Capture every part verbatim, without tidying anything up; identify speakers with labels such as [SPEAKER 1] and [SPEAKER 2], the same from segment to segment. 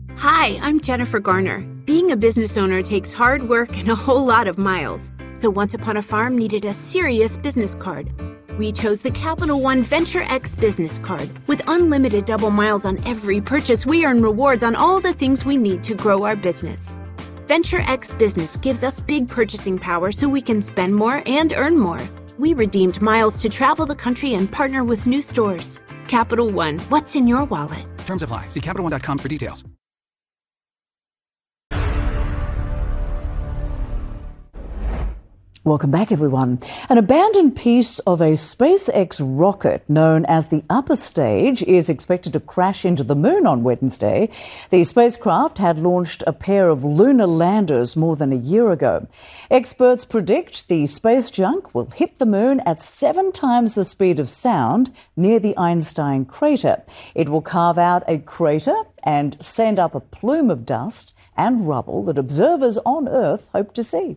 [SPEAKER 1] Hi, I'm Jennifer Garner. Being a business owner takes hard work and a whole lot of miles. So Once Upon a Farm needed a serious business card. We chose the Capital One Venture X business card. With unlimited double miles on every purchase, we earn rewards on all the things we need to grow our business. Venture X Business gives us big purchasing power so we can spend more and earn more. We redeemed miles to travel the country and partner with new stores. Capital One, what's in your wallet?
[SPEAKER 2] Terms apply. See Capital One dot com for details.
[SPEAKER 3] Welcome back, everyone. An abandoned piece of a SpaceX rocket known as the Upper Stage is expected to crash into the moon on Wednesday. The spacecraft had launched a pair of lunar landers more than a year ago. Experts predict the space junk will hit the moon at seven times the speed of sound near the Einstein crater. It will carve out a crater and send up a plume of dust and rubble that observers on Earth hope to see.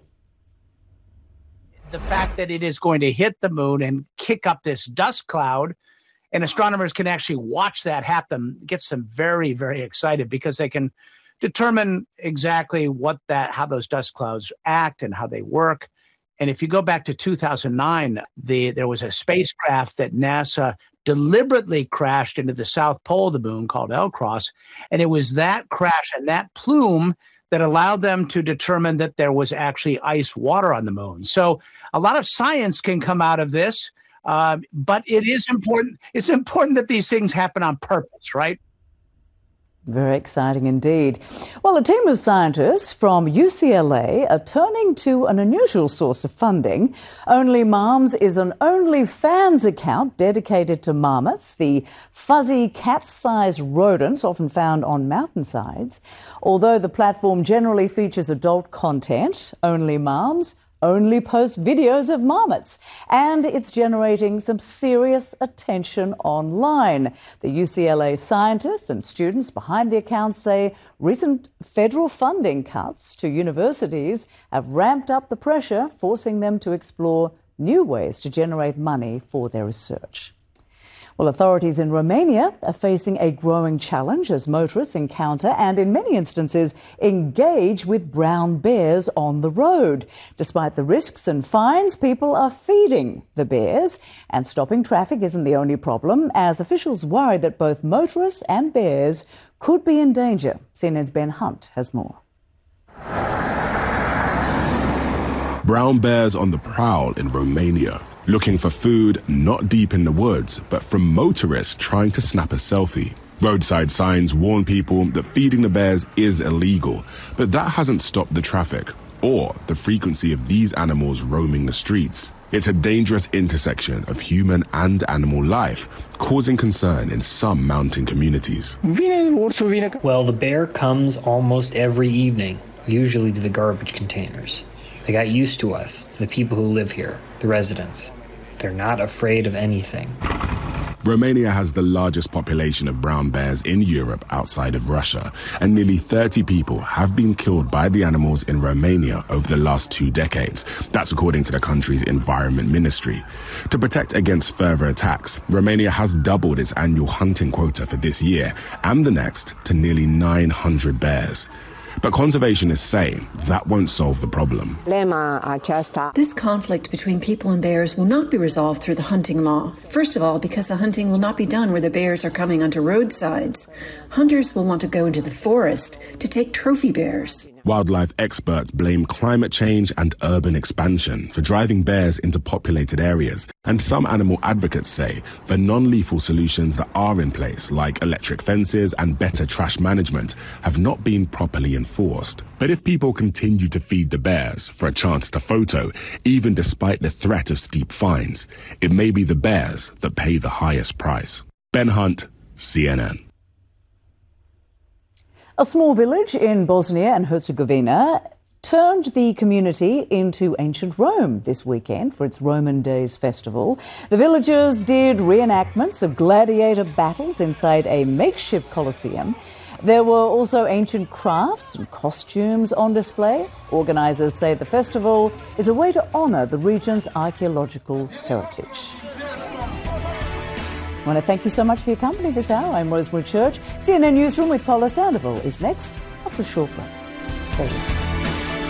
[SPEAKER 4] The fact that it is going to hit the moon and kick up this dust cloud, and astronomers can actually watch that happen, gets them very, very excited because they can determine exactly what that, how those dust clouds act and how they work. And if you go back to two thousand nine, the, there was a spacecraft that NASA deliberately crashed into the South Pole of the moon called L CROSS. And it was that crash and that plume that allowed them to determine that there was actually ice water on the moon. So a lot of science can come out of this, uh, but it is important. It's important that these things happen on purpose, right?
[SPEAKER 3] Very exciting indeed. Well, a team of scientists from U C L A are turning to an unusual source of funding. Only Moms is an OnlyFans account dedicated to marmots, the fuzzy cat-sized rodents often found on mountainsides. Although the platform generally features adult content, Only Moms only posts videos of marmots, and it's generating some serious attention online. The U C L A scientists and students behind the account say recent federal funding cuts to universities have ramped up the pressure, forcing them to explore new ways to generate money for their research. Well, authorities in Romania are facing a growing challenge as motorists encounter and, in many instances, engage with brown bears on the road. Despite the risks and fines, people are feeding the bears, and stopping traffic isn't the only problem, as officials worry that both motorists and bears could be in danger. C N N's Ben Hunt has more.
[SPEAKER 5] Brown bears on the prowl in Romania, looking for food not deep in the woods, but from motorists trying to snap a selfie. Roadside signs warn people that feeding the bears is illegal, but that hasn't stopped the traffic or the frequency of these animals roaming the streets. It's a dangerous intersection of human and animal life, causing concern in some mountain communities.
[SPEAKER 6] Well, the bear comes almost every evening, usually to the garbage containers. They got used to us, to the people who live here, the residents. They're not afraid of anything.
[SPEAKER 5] Romania has the largest population of brown bears in Europe outside of Russia, and nearly thirty people have been killed by the animals in Romania over the last two decades. That's according to the country's Environment Ministry. To protect against further attacks, Romania has doubled its annual hunting quota for this year and the next to nearly nine hundred bears. But conservationists say that won't solve the problem.
[SPEAKER 7] This conflict between people and bears will not be resolved through the hunting law. First of all, because the hunting will not be done where the bears are coming onto roadsides. Hunters will want to go into the forest to take trophy bears.
[SPEAKER 5] Wildlife experts blame climate change and urban expansion for driving bears into populated areas. And some animal advocates say the non-lethal solutions that are in place, like electric fences and better trash management, have not been properly enforced. But if people continue to feed the bears for a chance to photo, even despite the threat of steep fines, it may be the bears that pay the highest price. Ben Hunt, C N N.
[SPEAKER 3] A small village in Bosnia and Herzegovina turned the community into ancient Rome this weekend for its Roman Days festival. The villagers did reenactments of gladiator battles inside a makeshift Colosseum. There were also ancient crafts and costumes on display. Organisers say the festival is a way to honour the region's archaeological heritage. I want to thank you so much for your company this hour. I'm Rosemary Church. C N N Newsroom with Paula Sandoval is next after a short break. Stay with us.